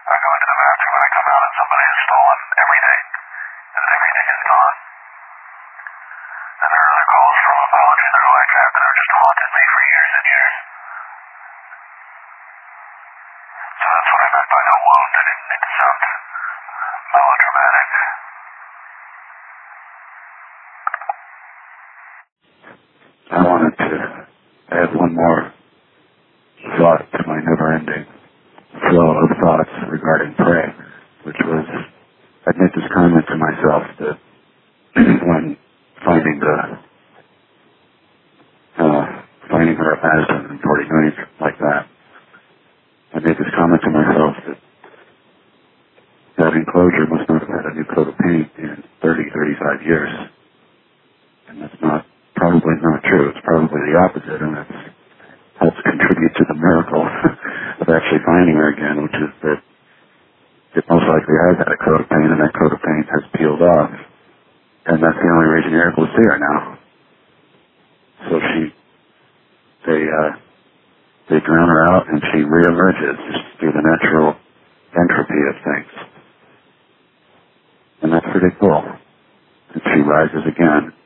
I go into the bathroom and I come out and somebody has stolen everything, and everything is gone. And there are other calls from apologies that are like that that have just haunted me for years and years. So that's what I meant by no wound. I didn't need to sound melodramatic. I wanted to add one more thought to my never-ending flow of thoughts regarding prey, which was, I'd made this comment to myself that when finding her at Madison and 49th like that, I made this comment to myself that enclosure must not have had a new coat of paint in 35 years. And that's probably not true. It's probably the opposite, and it helps contribute to the miracle of actually finding her again, which is that it most likely has had a coat of paint, and that coat of paint has peeled off. And that's the only reason you're able to see her now. So they drown her out, and she reemerges just through the natural entropy of things. And that's pretty cool. And she rises again.